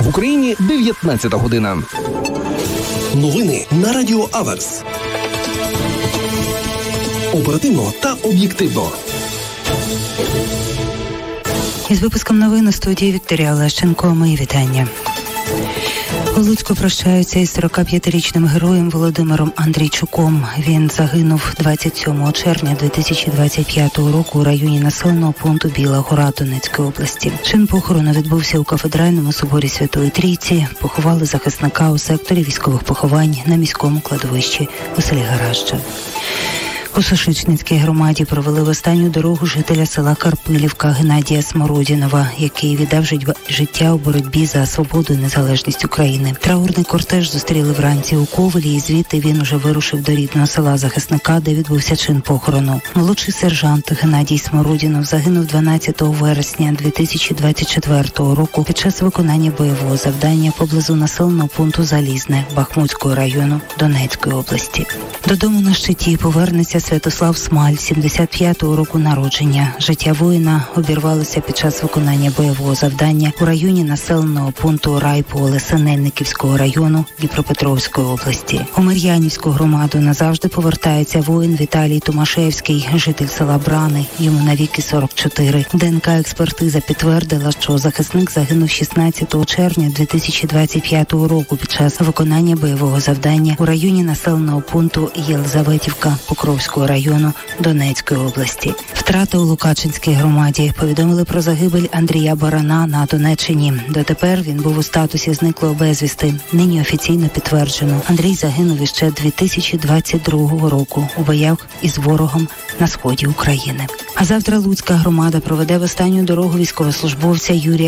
В Україні 19 година. Новини на Радіо Аверс. Оперативно та об'єктивно. Із випуском новин у студії Вікторія Олещенко. Мої вітання. У Луцьку прощаються із 45-річним героєм Володимиром Андрійчуком. Він загинув 27 червня 2025 року у районі населеного пункту Біла Гора Донецької області. Чин похорону відбувся у кафедральному соборі Святої Трійці. Поховали захисника у секторі військових поховань на міському кладовищі у селі Гаражча. У Сошичницькій громаді провели в останню дорогу жителя села Карпилівка Геннадія Смородінова, який віддав життя у боротьбі за свободу і незалежність України. Траурний кортеж зустріли вранці у Ковелі, і звідти він уже вирушив до рідного села захисника, де відбувся чин похорону. Молодший сержант Геннадій Смородінов загинув 12 вересня 2024 року під час виконання бойового завдання поблизу населеного пункту Залізне Бахмутського району Донецької області. Додому на щиті повернеться Святослав Смаль, 75-го року народження. Життя воїна обірвалося під час виконання бойового завдання у районі населеного пункту Райполе Синельниківського району Дніпропетровської області. У Мар'янівську громаду назавжди повертається воїн Віталій Томашевський, житель села Брани, йому навіки 44. ДНК-експертиза підтвердила, що захисник загинув 16 червня 2025 року під час виконання бойового завдання у районі населеного пункту Єлизаветівка Покровського району Донецької області. Втрати у Лукачинській громаді. Повідомили про загибель Андрія Барана на Донеччині. Дотепер він був у статусі зниклого безвісти. Нині офіційно підтверджено. Андрій загинув іще 2022 року у боях із ворогом на сході України. А завтра Луцька громада проведе в останню дорогу військовослужбовця Юрія